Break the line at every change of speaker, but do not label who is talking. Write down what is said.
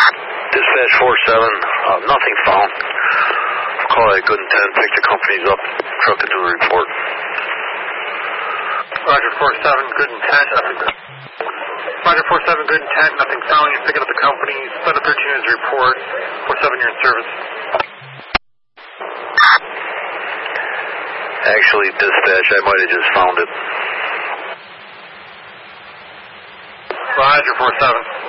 Dispatch 47, nothing found. Call at good intent, pick the companies up, truck to do a report.
Roger 47, good intent. Roger 47, good intent, nothing found. You're picking up the companies. Let the 13 is report. 47, you're in service.
Actually, dispatch, I might have just found it.
Roger 47.